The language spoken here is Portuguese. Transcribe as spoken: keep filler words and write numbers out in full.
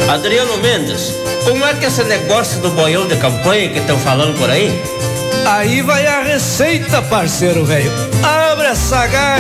Adriano Mendes, como é que é esse negócio do boião de campanha que estão falando por aí? Aí vai a receita, parceiro velho. Abre essa garra